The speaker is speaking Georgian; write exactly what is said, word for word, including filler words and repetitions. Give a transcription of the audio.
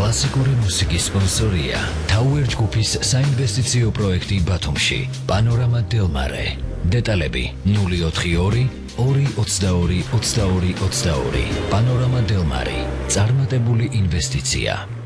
კლასიკური მუსიკის სპონსორია Tower ჯგუფის საინვესტიციო პროექტი ბათუმში პანორამა დელმარე. დეტალები ნული ოთხი ორი ორი ოცდაორი ოცდაორი ოცდაორი. პანორამა დელმარი. წარმატებული ინვესტიცია.